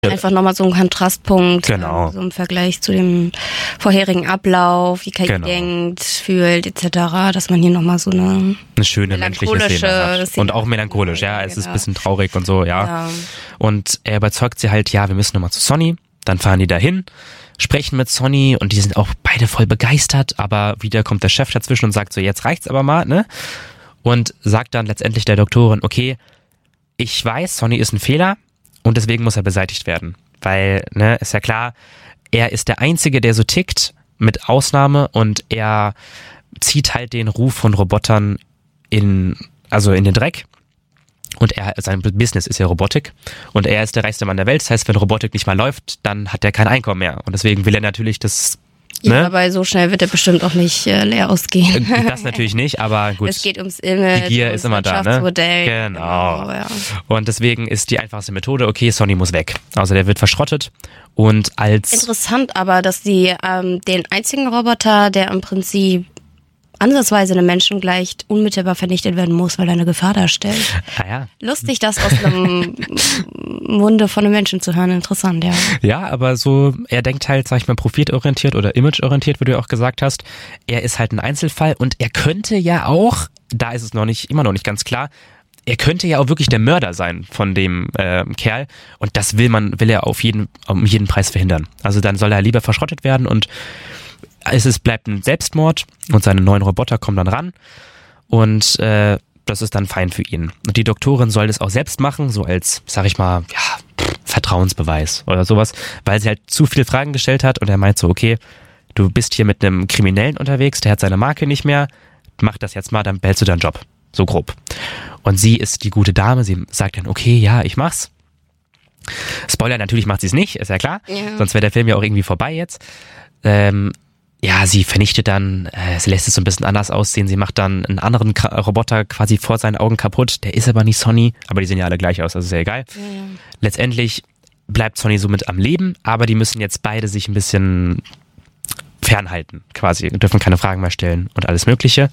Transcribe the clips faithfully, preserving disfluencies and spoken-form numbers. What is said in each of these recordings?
Einfach nochmal so ein Kontrastpunkt, genau. so im Vergleich zu dem vorherigen Ablauf, wie K I genau. denkt, fühlt et cetera, dass man hier nochmal so eine, eine schöne menschliche Szene hat. Szene und auch melancholisch, ja, es genau. ist ein bisschen traurig und so, ja. ja. Und er überzeugt sie halt, ja, wir müssen nochmal zu Sonny, dann fahren die dahin, sprechen mit Sonny und die sind auch beide voll begeistert, aber wieder kommt der Chef dazwischen und sagt so, jetzt reicht's aber mal, ne? Und sagt dann letztendlich der Doktorin, okay, ich weiß, Sonny ist ein Fehler, und deswegen muss er beseitigt werden. Weil, ne, ist ja klar, er ist der Einzige, der so tickt, mit Ausnahme, und er zieht halt den Ruf von Robotern in, also in den Dreck. Und er, sein Business ist ja Robotik. Und er ist der reichste Mann der Welt. Das heißt, wenn Robotik nicht mal läuft, dann hat er kein Einkommen mehr. Und deswegen will er natürlich das. Ja, ne? aber so schnell wird er bestimmt auch nicht äh, leer ausgehen. Das natürlich nicht, aber gut. Es geht ums Image, die Gier ums ist immer da, ne? Wirtschaftsmodell. Genau. genau ja. Und deswegen ist die einfachste Methode, okay, Sonny muss weg. Also der wird verschrottet und als... Interessant aber, dass die ähm, den einzigen Roboter, der im Prinzip ansatzweise einem Menschen gleicht, unmittelbar vernichtet werden muss, weil er eine Gefahr darstellt. Ah ja. Lustig, das aus einem Munde von einem Menschen zu hören. Interessant, ja. Ja, aber so, er denkt halt, sag ich mal, profitorientiert oder imageorientiert, wie du ja auch gesagt hast. Er ist halt ein Einzelfall und er könnte ja auch, da ist es noch nicht, immer noch nicht ganz klar, er könnte ja auch wirklich der Mörder sein von dem äh, Kerl und das will man, will er auf jeden, um jeden Preis verhindern. Also dann soll er lieber verschrottet werden und es ist, bleibt ein Selbstmord und seine neuen Roboter kommen dann ran und äh, das ist dann fein für ihn. Und die Doktorin soll das auch selbst machen, so als, sag ich mal, ja, pff, Vertrauensbeweis oder sowas, weil sie halt zu viele Fragen gestellt hat und er meint so, okay, du bist hier mit einem Kriminellen unterwegs, der hat seine Marke nicht mehr, mach das jetzt mal, dann behältst du deinen Job. So grob. Und sie ist die gute Dame, sie sagt dann, okay, ja, ich mach's. Spoiler, natürlich macht sie es nicht, ist ja klar, ja. Sonst wäre der Film ja auch irgendwie vorbei jetzt. Ähm, Ja, sie vernichtet dann, äh, sie lässt es so ein bisschen anders aussehen, sie macht dann einen anderen Ka- Roboter quasi vor seinen Augen kaputt, der ist aber nicht Sonny, aber die sehen ja alle gleich aus, also ist ja egal. Ja, ja. Letztendlich bleibt Sonny somit am Leben, aber die müssen jetzt beide sich ein bisschen fernhalten, quasi, dürfen keine Fragen mehr stellen und alles Mögliche.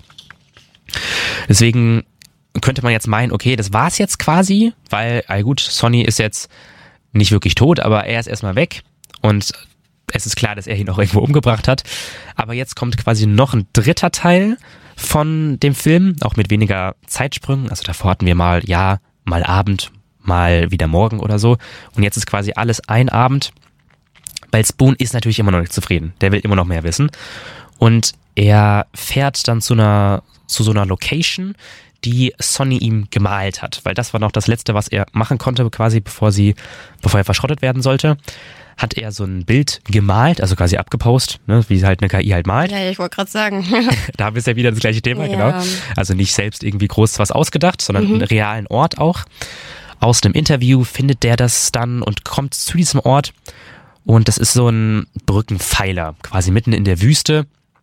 Deswegen könnte man jetzt meinen, okay, das war's jetzt quasi, weil, ah gut, Sonny ist jetzt nicht wirklich tot, aber er ist erstmal weg und es ist klar, dass er ihn auch irgendwo umgebracht hat. Aber jetzt kommt quasi noch ein dritter Teil von dem Film, auch mit weniger Zeitsprüngen. Also davor hatten wir mal, ja, mal Abend, mal wieder Morgen oder so. Und jetzt ist quasi alles ein Abend, weil Spoon ist natürlich immer noch nicht zufrieden. Der will immer noch mehr wissen. Und er fährt dann zu einer, zu so einer Location, die Sonny ihm gemalt hat. Weil das war noch das Letzte, was er machen konnte, quasi bevor sie, bevor er verschrottet werden sollte. Hat er so ein Bild gemalt, also quasi abgepost, ne, wie halt eine K I halt malt. Ja, ich wollte gerade sagen. Da haben wir ja wieder das gleiche Thema, ja. genau. Also nicht selbst irgendwie groß was ausgedacht, sondern mhm. einen realen Ort auch. Aus einem Interview findet der das dann und kommt zu diesem Ort. Und das ist so ein Brückenpfeiler, quasi mitten in der Wüste.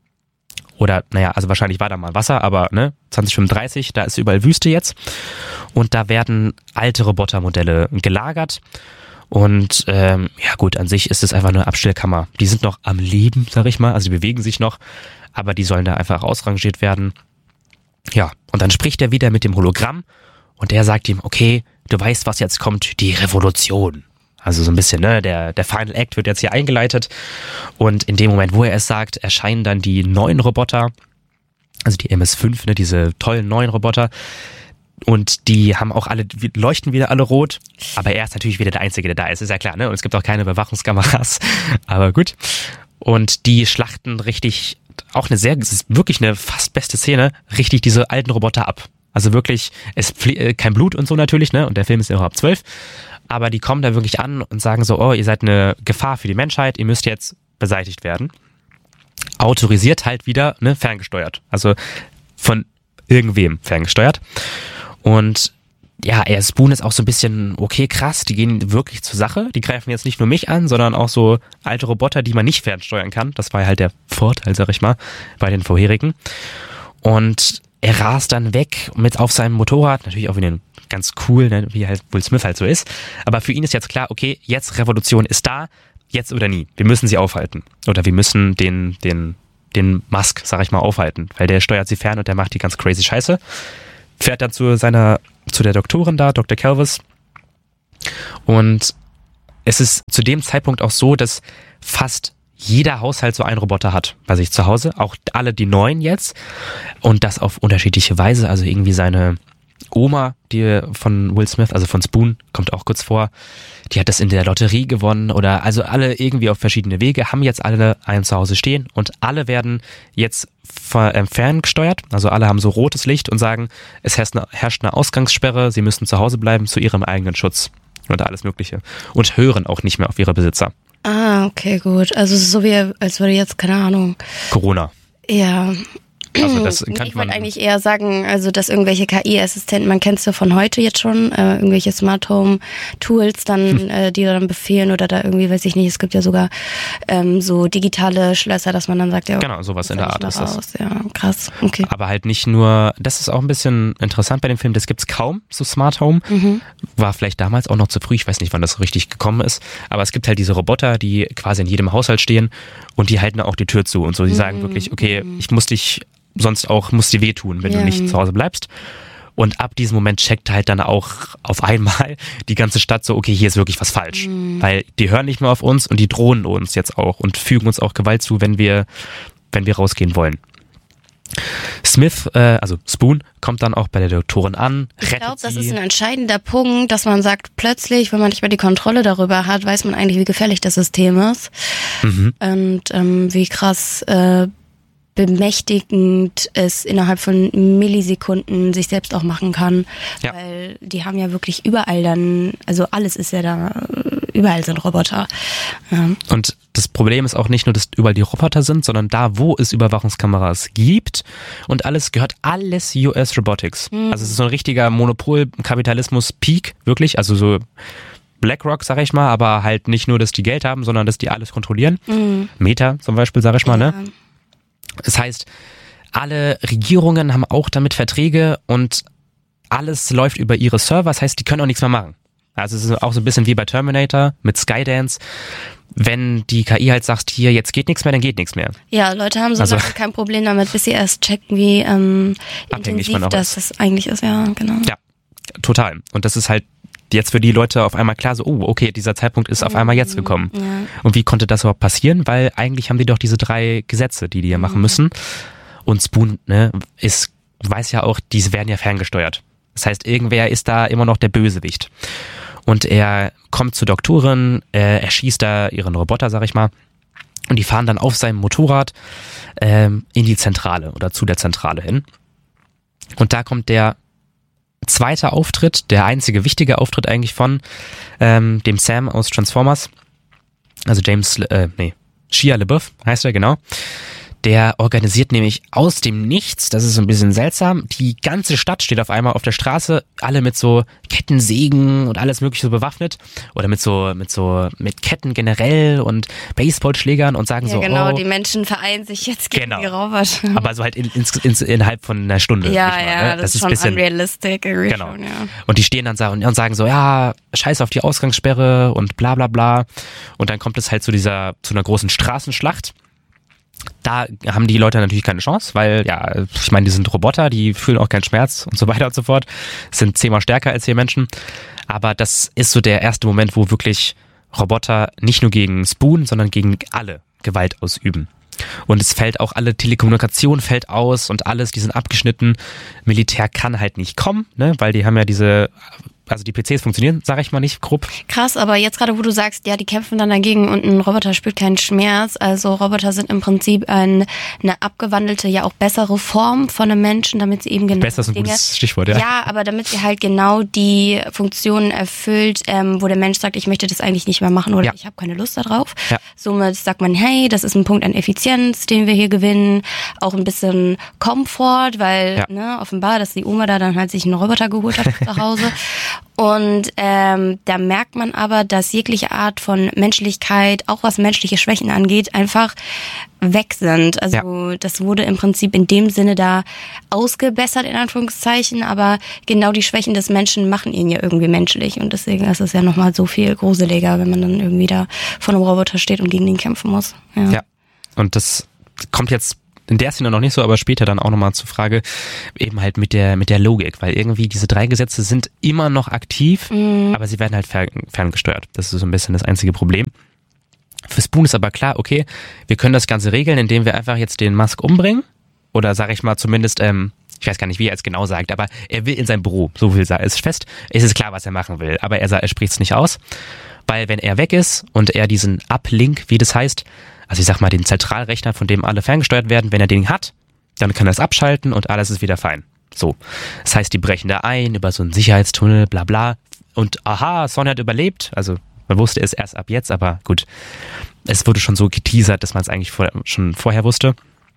Oder, naja, also wahrscheinlich war da mal Wasser, aber ne, zwanzig fünfunddreißig, da ist überall Wüste jetzt. Und da werden alte Robotermodelle gelagert. Und ähm, ja gut, an sich ist es einfach eine Abstellkammer. Die sind noch am Leben, sag ich mal, also die bewegen sich noch, aber die sollen da einfach ausrangiert werden. Ja, und dann spricht er wieder mit dem Hologramm und der sagt ihm, okay, du weißt, was jetzt kommt, die Revolution. Also so ein bisschen, ne, der, der Final Act wird jetzt hier eingeleitet und in dem Moment, wo er es sagt, erscheinen dann die neuen Roboter, also die M S fünf, ne, diese tollen neuen Roboter. Und die haben auch alle, leuchten wieder alle rot, aber er ist natürlich wieder der Einzige, der da ist, ist ja klar, ne? Und es gibt auch keine Überwachungskameras, aber gut. Und die schlachten richtig, auch eine sehr, es ist wirklich eine fast beste Szene, richtig diese alten Roboter ab. Also wirklich, es kein Blut und so natürlich, ne? Und der Film ist ja auch ab zwölf, aber die kommen da wirklich an und sagen so, oh, ihr seid eine Gefahr für die Menschheit, ihr müsst jetzt beseitigt werden. Autorisiert halt wieder, ne? Ferngesteuert. Also von irgendwem ferngesteuert. Und ja, er Spoon ist auch so ein bisschen, okay, krass, die gehen wirklich zur Sache. Die greifen jetzt nicht nur mich an, sondern auch so alte Roboter, die man nicht fernsteuern kann. Das war halt der Vorteil, sag ich mal, bei den vorherigen. Und er rast dann weg mit auf seinem Motorrad, natürlich auch wieder ganz cool, ne, wie halt Will Smith halt so ist. Aber für ihn ist jetzt klar, okay, jetzt Revolution ist da, jetzt oder nie. Wir müssen sie aufhalten. Oder wir müssen den, den, den Musk, sag ich mal, aufhalten. Weil der steuert sie fern und der macht die ganz crazy Scheiße. Fährt dann zu seiner, zu der Doktorin da, Doktor Calvis. Und es ist zu dem Zeitpunkt auch so, dass fast jeder Haushalt so einen Roboter hat bei sich zu Hause, auch alle die neuen jetzt und das auf unterschiedliche Weise, also irgendwie seine Oma, die von Will Smith, also von Spoon, kommt auch kurz vor, die hat das in der Lotterie gewonnen oder also alle irgendwie auf verschiedene Wege, haben jetzt alle einen zu Hause stehen und alle werden jetzt ferngesteuert, also alle haben so rotes Licht und sagen, es herrscht eine, herrscht eine Ausgangssperre, sie müssen zu Hause bleiben zu ihrem eigenen Schutz und alles Mögliche und hören auch nicht mehr auf ihre Besitzer. Ah, okay, gut. Also es ist so wie, als würde jetzt, keine Ahnung. Corona. Ja. Also das kann ich man wollte eigentlich eher sagen, also dass irgendwelche K I-Assistenten, man kennt es ja von heute jetzt schon, äh, irgendwelche Smart Home Tools dann, hm. äh, die dann befehlen oder da irgendwie, weiß ich nicht, es gibt ja sogar ähm, so digitale Schlösser, dass man dann sagt, ja, genau, sowas in der Art ist das. Ja, krass, okay. Aber halt nicht nur, das ist auch ein bisschen interessant bei dem Film, das gibt's kaum, so Smart Home. Mhm. War vielleicht damals auch noch zu früh, ich weiß nicht, wann das so richtig gekommen ist, aber es gibt halt diese Roboter, die quasi in jedem Haushalt stehen und die halten auch die Tür zu und so, die mhm. sagen wirklich, okay, ich muss dich sonst auch muss dir wehtun, wenn ja. du nicht zu Hause bleibst. Und ab diesem Moment checkt halt dann auch auf einmal die ganze Stadt so, okay, hier ist wirklich was falsch. Mhm. Weil die hören nicht mehr auf uns und die drohen uns jetzt auch und fügen uns auch Gewalt zu, wenn wir, wenn wir rausgehen wollen. Smith, äh, also Spoon, kommt dann auch bei der Doktorin an. Ich glaube, das ist ein entscheidender Punkt, dass man sagt, plötzlich, wenn man nicht mehr die Kontrolle darüber hat, weiß man eigentlich, wie gefährlich das System ist. Mhm. Und ähm, wie krass äh, bemächtigend es innerhalb von Millisekunden sich selbst auch machen kann, ja. Weil die haben ja wirklich überall dann, also alles ist ja da, überall sind Roboter. Ja. Und das Problem ist auch nicht nur, dass überall die Roboter sind, sondern da, wo es Überwachungskameras gibt und alles gehört alles U S Robotics. Mhm. Also es ist so ein richtiger Monopol-Kapitalismus-Peak, wirklich, also so BlackRock, sag ich mal, aber halt nicht nur, dass die Geld haben, sondern dass die alles kontrollieren. Mhm. Meta zum Beispiel, sag ich mal, ja. ne? Das heißt, alle Regierungen haben auch damit Verträge und alles läuft über ihre Server. Das heißt, die können auch nichts mehr machen. Also es ist auch so ein bisschen wie bei Terminator mit Skydance. Wenn die K I halt sagt, hier, jetzt geht nichts mehr, dann geht nichts mehr. Ja, Leute haben so also, lange kein Problem damit, bis sie erst checken, wie ähm, intensiv das, das eigentlich ist. Ja, genau. Ja, total. Und das ist halt jetzt für die Leute auf einmal klar so, oh, okay, dieser Zeitpunkt ist auf einmal jetzt gekommen. Ja. Und wie konnte das überhaupt passieren? Weil eigentlich haben die doch diese drei Gesetze, die die ja machen müssen. Und Spoon, ne, ist, weiß ja auch, diese werden ja ferngesteuert. Das heißt, irgendwer ist da immer noch der Bösewicht. Und er kommt zur Doktorin, äh, er schießt da ihren Roboter, sag ich mal. Und die fahren dann auf seinem Motorrad ähm, in die Zentrale oder zu der Zentrale hin. Und da kommt der zweiter Auftritt, der einzige wichtige Auftritt eigentlich von ähm, dem Sam aus Transformers, also James, äh, nee, Shia LaBeouf heißt er, genau. Der organisiert nämlich aus dem Nichts, das ist so ein bisschen seltsam, die ganze Stadt steht auf einmal auf der Straße, alle mit so Kettensägen und alles mögliche so bewaffnet oder mit so mit so mit Ketten generell und Baseballschlägern und sagen ja, so, genau, oh, die Menschen vereinen sich jetzt gegen genau. die Roboter. Aber so halt in, in, in, innerhalb von einer Stunde. Ja, mal, ja, ne? das, das ist schon bisschen, unrealistisch. Genau. Schon, ja. Und die stehen dann und sagen so, ja, scheiß auf die Ausgangssperre und bla bla bla. Und dann kommt es halt zu dieser, zu einer großen Straßenschlacht. Da haben die Leute natürlich keine Chance, weil, ja, ich meine, die sind Roboter, die fühlen auch keinen Schmerz und so weiter und so fort, sind zehnmal stärker als wir Menschen. Aber das ist so der erste Moment, wo wirklich Roboter nicht nur gegen Spoon, sondern gegen alle Gewalt ausüben. Und es fällt auch, alle Telekommunikation fällt aus und alles, die sind abgeschnitten. Militär kann halt nicht kommen, ne, weil die haben ja diese, also die P Cs funktionieren, sage ich mal nicht grob. Krass, aber jetzt gerade, wo du sagst, ja, die kämpfen dann dagegen und ein Roboter spürt keinen Schmerz. Also Roboter sind im Prinzip ein, eine abgewandelte, ja auch bessere Form von einem Menschen, damit sie eben genau Besser ist ein Dinge, gutes Stichwort, ja. Ja, aber damit sie halt genau die Funktionen erfüllt, ähm, wo der Mensch sagt, ich möchte das eigentlich nicht mehr machen oder ja. ich habe keine Lust darauf. Ja. Somit sagt man, hey, das ist ein Punkt an Effizienz, den wir hier gewinnen. Auch ein bisschen Komfort, weil ja. ne, offenbar, dass die Oma da dann halt sich einen Roboter geholt hat zu Hause. Und ähm, da merkt man aber, dass jegliche Art von Menschlichkeit, auch was menschliche Schwächen angeht, einfach weg sind. Also ja. das wurde im Prinzip in dem Sinne da ausgebessert, in Anführungszeichen, aber genau die Schwächen des Menschen machen ihn ja irgendwie menschlich. Und deswegen ist es ja nochmal so viel gruseliger, wenn man dann irgendwie da vor einem Roboter steht und gegen ihn kämpfen muss. Ja, ja. Und das kommt jetzt in der Szene noch nicht so, aber später dann auch nochmal zur Frage eben halt mit der mit der Logik, weil irgendwie diese drei Gesetze sind immer noch aktiv, mhm. aber sie werden halt fer- ferngesteuert. Das ist so ein bisschen das einzige Problem. Für Spoon ist aber klar, okay, wir können das Ganze regeln, indem wir einfach jetzt den Musk umbringen oder sage ich mal zumindest, ähm, ich weiß gar nicht, wie er es genau sagt, aber er will in sein Büro, so viel ist fest. Es ist klar, was er machen will, aber er, er spricht es nicht aus, weil wenn er weg ist und er diesen Uplink, wie das heißt, also ich sag mal, den Zentralrechner, von dem alle ferngesteuert werden, wenn er den hat, dann kann er es abschalten und alles ist wieder fein. So. Das heißt, die brechen da ein über so einen Sicherheitstunnel, bla bla. Und aha, Sonny hat überlebt. Also man wusste es erst ab jetzt, aber gut. Es wurde schon so geteasert, dass man es eigentlich vor, schon vorher wusste.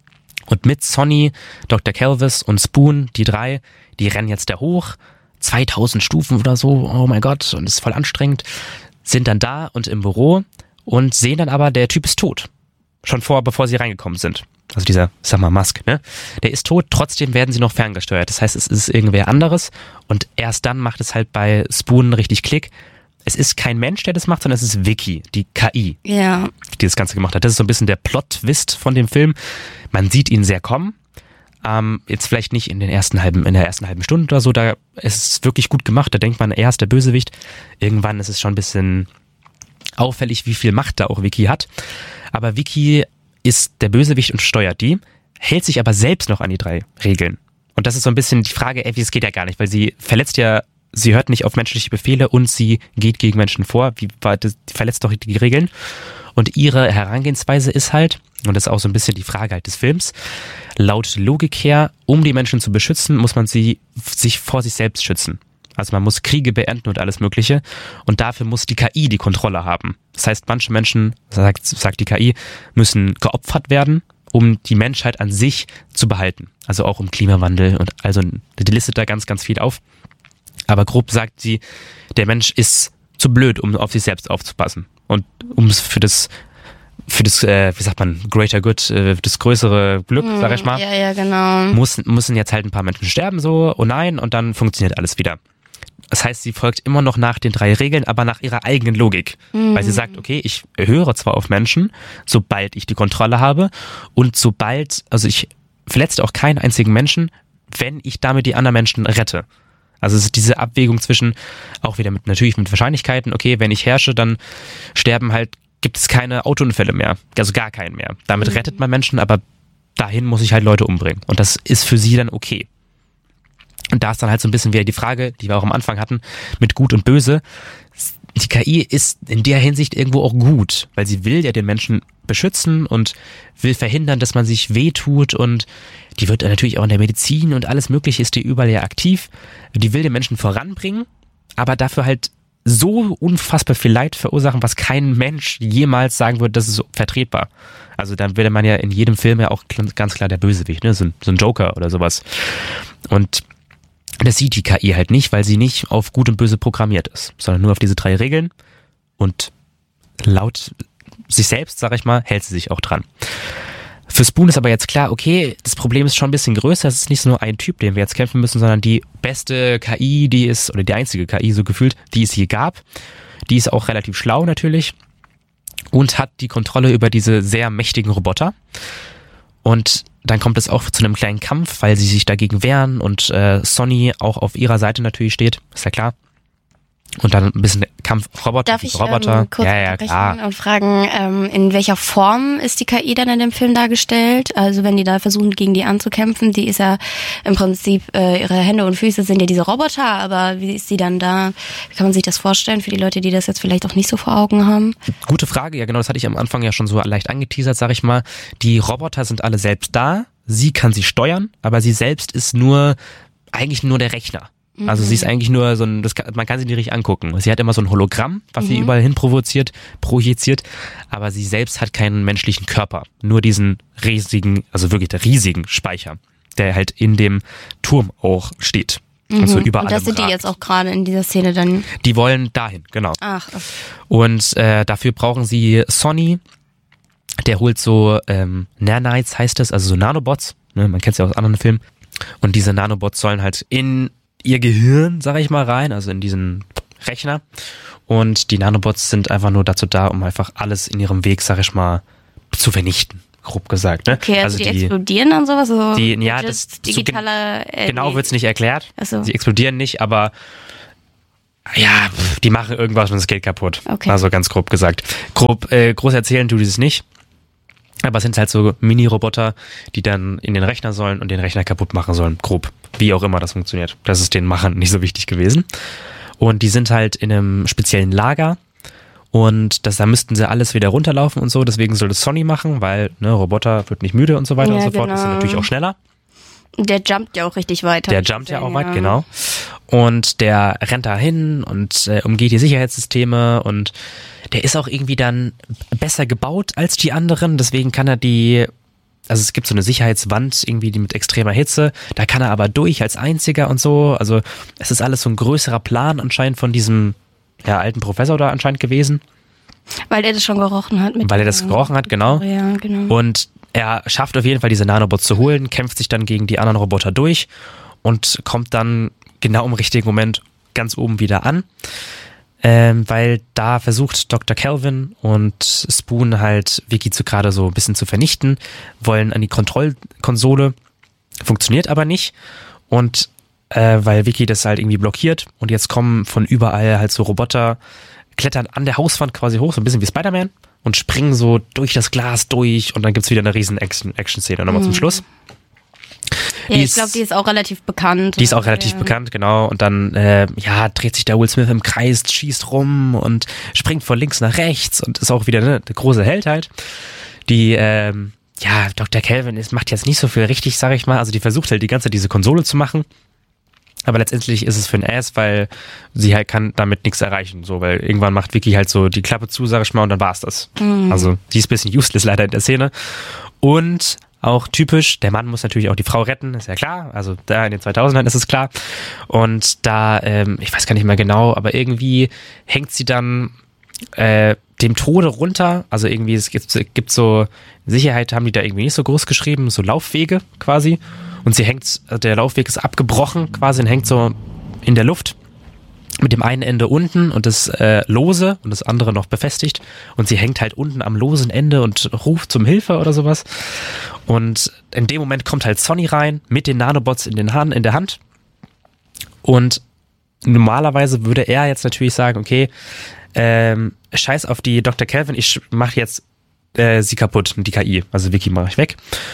Und mit Sonny, Doktor Calvis und Spoon, die drei, die rennen jetzt da hoch. zweitausend Stufen oder so, oh mein Gott, und es ist voll anstrengend. Sind dann da und im Büro und sehen dann aber, der Typ ist tot. Schon vor, bevor sie reingekommen sind. Also dieser, sag mal, Musk, ne? Der ist tot, trotzdem werden sie noch ferngesteuert. Das heißt, es ist irgendwer anderes und erst dann macht es halt bei Spoon richtig Klick. Es ist kein Mensch, der das macht, sondern es ist Vicky, die K I, ja. die das Ganze gemacht hat. Das ist so ein bisschen der Plot-Twist von dem Film. Man sieht ihn sehr kommen. Ähm, jetzt vielleicht nicht in den ersten halben, in der ersten halben Stunde oder so, da ist es wirklich gut gemacht. Da denkt man, er ist der Bösewicht. Irgendwann ist es schon ein bisschen auffällig, wie viel Macht da auch Vicky hat. Aber Vicky ist der Bösewicht und steuert die, hält sich aber selbst noch an die drei Regeln. Und das ist so ein bisschen die Frage, ey, das geht ja gar nicht, weil sie verletzt ja, sie hört nicht auf menschliche Befehle und sie geht gegen Menschen vor, wie war das, die verletzt doch die Regeln. Und ihre Herangehensweise ist halt, und das ist auch so ein bisschen die Frage halt des Films, laut Logik her, um die Menschen zu beschützen, muss man sie sich vor sich selbst schützen. Also man muss Kriege beenden und alles Mögliche. Und dafür muss die K I die Kontrolle haben. Das heißt, manche Menschen, sagt, sagt die K I, müssen geopfert werden, um die Menschheit an sich zu behalten. Also auch um Klimawandel und also die listet da ganz, ganz viel auf. Aber grob sagt sie, der Mensch ist zu blöd, um auf sich selbst aufzupassen. Und um es für das, für das, äh, wie sagt man, greater good, äh, das größere Glück, hm, sag ich mal, ja, ja, genau. muss, müssen jetzt halt ein paar Menschen sterben, so, oh nein, und dann funktioniert alles wieder. Das heißt, sie folgt immer noch nach den drei Regeln, aber nach ihrer eigenen Logik. Mhm. Weil sie sagt, okay, ich höre zwar auf Menschen, sobald ich die Kontrolle habe und sobald, also ich verletze auch keinen einzigen Menschen, wenn ich damit die anderen Menschen rette. Also es ist diese Abwägung zwischen, auch wieder mit, natürlich mit Wahrscheinlichkeiten, okay, wenn ich herrsche, dann sterben halt, gibt es keine Autounfälle mehr, also gar keinen mehr. Damit mhm. rettet man Menschen, aber dahin muss ich halt Leute umbringen. Und das ist für sie dann okay. Und da ist dann halt so ein bisschen wieder die Frage, die wir auch am Anfang hatten, mit Gut und Böse. Die K I ist in der Hinsicht irgendwo auch gut, weil sie will ja den Menschen beschützen und will verhindern, dass man sich wehtut, und die wird natürlich auch in der Medizin und alles Mögliche ist die überall ja aktiv. Die will den Menschen voranbringen, aber dafür halt so unfassbar viel Leid verursachen, was kein Mensch jemals sagen würde, das ist so vertretbar. Also dann wäre man ja in jedem Film ja auch ganz klar der Bösewicht, ne? So ein, so ein Joker oder sowas. Und das sieht die K I halt nicht, weil sie nicht auf Gut und Böse programmiert ist, sondern nur auf diese drei Regeln, und laut sich selbst, sag ich mal, hält sie sich auch dran. Für Spoon ist aber jetzt klar, okay, das Problem ist schon ein bisschen größer, es ist nicht nur ein Typ, den wir jetzt kämpfen müssen, sondern die beste K I, die es, oder die einzige K I so gefühlt, die es je gab. Die ist auch relativ schlau natürlich und hat die Kontrolle über diese sehr mächtigen Roboter. Und dann kommt es auch zu einem kleinen Kampf, weil sie sich dagegen wehren und äh, Sonny auch auf ihrer Seite natürlich steht, ist ja klar. Und dann ein bisschen Kampf Roboter. Darf ich Roboter. Ähm, kurz ja, ja, klar. und fragen, ähm, in welcher Form ist die K I dann in dem Film dargestellt? Also wenn die da versuchen, gegen die anzukämpfen, die ist ja im Prinzip, äh, ihre Hände und Füße sind ja diese Roboter, aber wie ist sie dann da? Wie kann man sich das vorstellen für die Leute, die das jetzt vielleicht auch nicht so vor Augen haben? Gute Frage, ja genau, das hatte ich am Anfang ja schon so leicht angeteasert, sag ich mal. Die Roboter sind alle selbst da, sie kann sie steuern, aber sie selbst ist nur, eigentlich nur der Rechner. Also sie ist eigentlich nur so ein, das kann, man kann sie nicht richtig angucken. Sie hat immer so ein Hologramm, was mhm. sie überall hin provoziert, projiziert, aber sie selbst hat keinen menschlichen Körper. Nur diesen riesigen, also wirklich der riesigen Speicher, der halt in dem Turm auch steht. Mhm. Also überall. Und das sind die jetzt auch gerade in dieser Szene dann? Die wollen dahin, genau. Ach. Okay. Und äh, dafür brauchen sie Sonny, der holt so ähm, Nanites heißt es, also so Nanobots, ne? Man kennt es ja aus anderen Filmen. Und diese Nanobots sollen halt in ihr Gehirn, sag ich mal, rein, also in diesen Rechner. Und die Nanobots sind einfach nur dazu da, um einfach alles in ihrem Weg, sag ich mal, zu vernichten. grob gesagt. Ne? Okay, also, also die, die explodieren dann sowas? So die, ja, das digitale, so, äh, genau wird's nicht erklärt. So. Sie explodieren nicht, aber ja, die machen irgendwas und es geht kaputt. Okay. Also ganz grob gesagt. Grob, äh, groß erzählen tut es nicht. Aber es sind halt so Mini-Roboter, die dann in den Rechner sollen und den Rechner kaputt machen sollen. Grob. Wie auch immer das funktioniert. Das ist den Machern nicht so wichtig gewesen. Und die sind halt in einem speziellen Lager. Und das, da müssten sie alles wieder runterlaufen und so. Deswegen soll das Sonny machen, weil ne, Roboter wird nicht müde und so weiter ja, und so genau. fort. Ist natürlich auch schneller. Der jumpt ja auch richtig weit. Der jumpt ja auch weit, ja. Genau. Und der rennt da hin und äh, umgeht die Sicherheitssysteme und der ist auch irgendwie dann besser gebaut als die anderen. Deswegen kann er die, also es gibt so eine Sicherheitswand irgendwie die mit extremer Hitze, da kann er aber durch als einziger und so. Also es ist alles so ein größerer Plan anscheinend von diesem ja, alten Professor da anscheinend gewesen. Weil er das schon gerochen hat. Mit Weil er das gerochen hat, genau. Ja, genau. Und er schafft auf jeden Fall diese Nanobots zu holen, kämpft sich dann gegen die anderen Roboter durch und kommt dann genau im richtigen Moment ganz oben wieder an. Ähm, weil da versucht Doktor Kelvin und Spoon halt Vicky zu gerade so ein bisschen zu vernichten, wollen an die Kontrollkonsole, funktioniert aber nicht und äh, weil Vicky das halt irgendwie blockiert und jetzt kommen von überall halt so Roboter, klettern an der Hauswand quasi hoch, so ein bisschen wie Spider-Man und springen so durch das Glas durch und dann gibt's wieder eine riesen Action-Szene nochmal mhm. zum Schluss. Ja, die ich glaube, die ist auch relativ bekannt. Die ist auch relativ ja. bekannt, genau. Und dann äh, ja dreht sich der Will Smith im Kreis, schießt rum und springt von links nach rechts und ist auch wieder ne, der große Held halt. Die, ähm, ja, Doktor Kelvin ist, macht jetzt nicht so viel richtig, sag ich mal. Also die versucht halt die ganze Zeit diese Konsole zu machen. Aber letztendlich ist es für ein Ass, weil sie halt kann damit nichts erreichen. So, weil irgendwann macht Vicky halt so die Klappe zu, sag ich mal, und dann war's das. Mhm. Also die ist ein bisschen useless leider in der Szene. Und auch typisch, der Mann muss natürlich auch die Frau retten, ist ja klar. Also da in den zweitausendern ist es klar. Und da, ähm, ich weiß gar nicht mehr genau, aber irgendwie hängt sie dann äh, dem Tode runter. Also irgendwie, es gibt, es gibt so, Sicherheit haben die da irgendwie nicht so groß geschrieben, so Laufwege quasi. Und sie hängt, der Laufweg ist abgebrochen quasi und hängt so in der Luft. Mit dem einen Ende unten und das äh, lose und das andere noch befestigt. Und sie hängt halt unten am losen Ende und ruft zum Hilfe oder sowas. Und in dem Moment kommt halt Sonny rein mit den Nanobots in, den Hand, in der Hand. Und normalerweise würde er jetzt natürlich sagen, okay, ähm, scheiß auf die Doktor Kelvin, ich mach jetzt äh, sie kaputt, die K I. Also Vicky mache ich weg.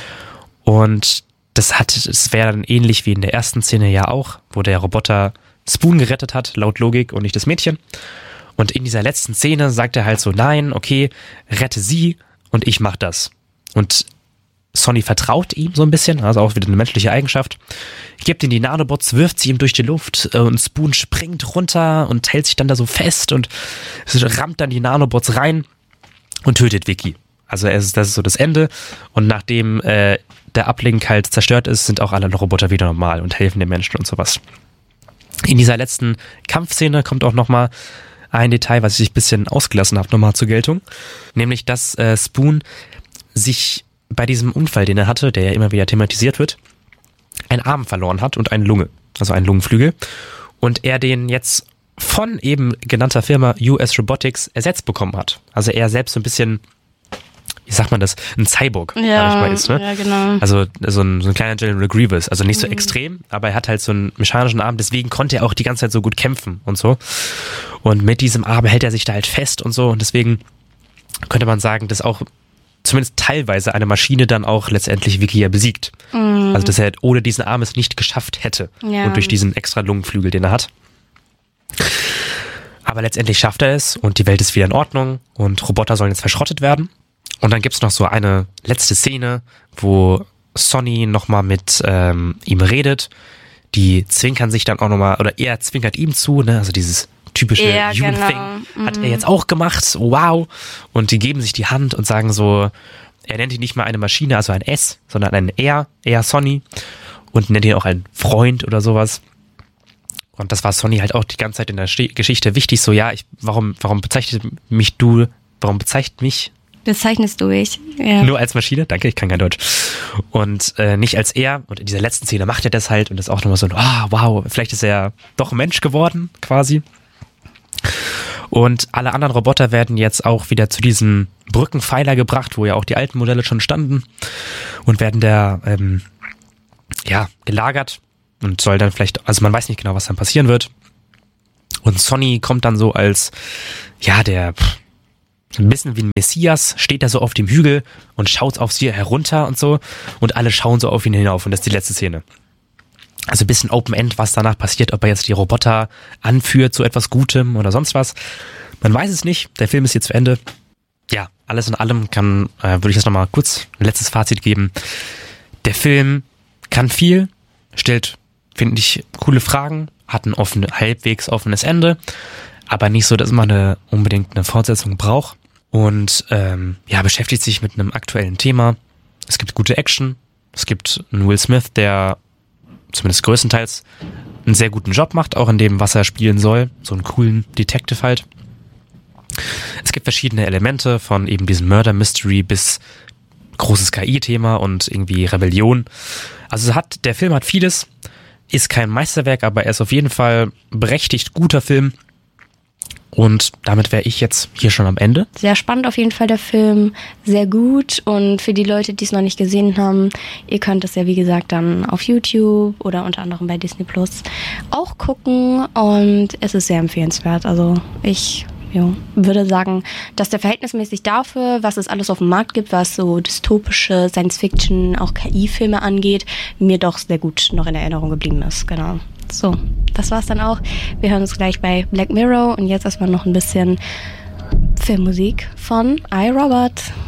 Und das hat, es wäre dann ähnlich wie in der ersten Szene ja auch, wo der Roboter Spoon gerettet hat, laut Logik, und nicht das Mädchen. Und in dieser letzten Szene sagt er halt so, nein, okay, rette sie und ich mach das. Und Sonny vertraut ihm so ein bisschen, also auch wieder eine menschliche Eigenschaft, gibt ihm die Nanobots, wirft sie ihm durch die Luft und Spoon springt runter und hält sich dann da so fest und rammt dann die Nanobots rein und tötet Vicky. Also das ist so das Ende und nachdem äh, der Uplink halt zerstört ist, sind auch alle Roboter wieder normal und helfen den Menschen und sowas. In dieser letzten Kampfszene kommt auch nochmal ein Detail, was ich ein bisschen ausgelassen habe, nochmal zur Geltung. Nämlich, dass äh, Spoon sich bei diesem Unfall, den er hatte, der ja immer wieder thematisiert wird, einen Arm verloren hat und eine Lunge, also einen Lungenflügel. Und er den jetzt von eben genannter Firma U S Robotics ersetzt bekommen hat. Also er selbst so ein bisschen, wie sagt man das, ein Cyborg, ja, sag ich mal, ist, ne? Ja, genau. Also so ein, so ein kleiner General Grievous, also nicht so mhm. extrem, aber er hat halt so einen mechanischen Arm, deswegen konnte er auch die ganze Zeit so gut kämpfen und so. Und mit diesem Arm hält er sich da halt fest und so und deswegen könnte man sagen, dass auch zumindest teilweise eine Maschine dann auch letztendlich Vicky ja besiegt. Mhm. Also dass er ohne diesen Arm es nicht geschafft hätte ja. und durch diesen extra Lungenflügel, den er hat. Aber letztendlich schafft er es und die Welt ist wieder in Ordnung und Roboter sollen jetzt verschrottet werden. Und dann gibt's noch so eine letzte Szene, wo Sonny nochmal mit ähm, ihm redet. Die zwinkern sich dann auch nochmal, oder er zwinkert ihm zu, ne? Also dieses typische ja, Human genau. Thing mhm. hat er jetzt auch gemacht. Wow. Und die geben sich die Hand und sagen so, er nennt ihn nicht mal eine Maschine, also ein S, sondern ein Er, Er Sonny. Und nennt ihn auch einen Freund oder sowas. Und das war Sonny halt auch die ganze Zeit in der Ste- Geschichte wichtig. So, ja, ich, warum, warum bezeichnet mich du, warum bezeichnet mich Bezeichnest du mich. Ja. Nur als Maschine? Danke, ich kann kein Deutsch. Und äh, nicht als er. Und in dieser letzten Szene macht er das halt. Und das ist auch nochmal so, ah, oh, wow, vielleicht ist er doch ein Mensch geworden, quasi. Und alle anderen Roboter werden jetzt auch wieder zu diesem Brückenpfeiler gebracht, wo ja auch die alten Modelle schon standen und werden da ähm, ja gelagert und soll dann vielleicht, also man weiß nicht genau, was dann passieren wird. Und Sonny kommt dann so als, ja, der ein bisschen wie ein Messias, steht da so auf dem Hügel und schaut auf sie herunter und so und alle schauen so auf ihn hinauf und das ist die letzte Szene. Also ein bisschen Open-End, was danach passiert, ob er jetzt die Roboter anführt zu etwas Gutem oder sonst was. Man weiß es nicht, der Film ist hier zu Ende. Ja, alles in allem kann, äh, würde ich jetzt nochmal kurz ein letztes Fazit geben. Der Film kann viel, stellt, finde ich, coole Fragen, hat ein offene, halbwegs offenes Ende, aber nicht so, dass man eine, unbedingt eine Fortsetzung braucht. Und ähm, ja, beschäftigt sich mit einem aktuellen Thema. Es gibt gute Action, es gibt einen Will Smith, der zumindest größtenteils einen sehr guten Job macht, auch in dem, was er spielen soll. So einen coolen Detective halt. Es gibt verschiedene Elemente, von eben diesem Murder Mystery bis großes K I-Thema und irgendwie Rebellion. Also hat, der Film hat vieles, ist kein Meisterwerk, aber er ist auf jeden Fall berechtigt guter Film. Und damit wäre ich jetzt hier schon am Ende. Sehr spannend auf jeden Fall der Film, sehr gut. Und für die Leute, die es noch nicht gesehen haben, ihr könnt es ja wie gesagt dann auf YouTube oder unter anderem bei Disney Plus auch gucken. Und es ist sehr empfehlenswert. Also ich ja, würde sagen, dass der verhältnismäßig dafür, was es alles auf dem Markt gibt, was so dystopische Science-Fiction, auch K I-Filme angeht, mir doch sehr gut noch in Erinnerung geblieben ist. Genau. So, das war's dann auch. Wir hören uns gleich bei Black Mirror und jetzt erstmal noch ein bisschen Filmmusik von iRobot.